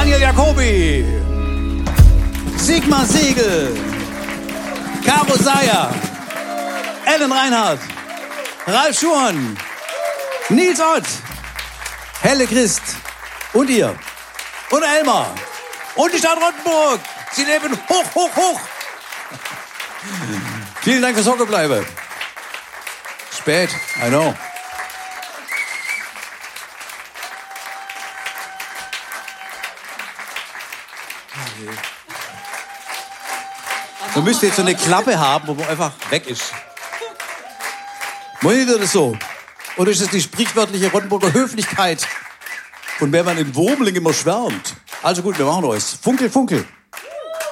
Daniel Jacobi, Sigmar Siegel, Caro Seyer, Ellen Reinhardt, Ralf Schuhan, Nils Ott, Helle Christ und ihr und Elmar und die Stadt Rottenburg. Sie leben hoch, hoch, hoch. Vielen Dank fürs Hockebleiben. Spät, I know. Man müsste jetzt so eine Klappe haben, wo man einfach weg ist. Meint ihr das so? Oder ist es die sprichwörtliche Rottenburger Höflichkeit, von der man in Wurmling immer schwärmt? Also gut, wir machen was. Funkel, Funkel.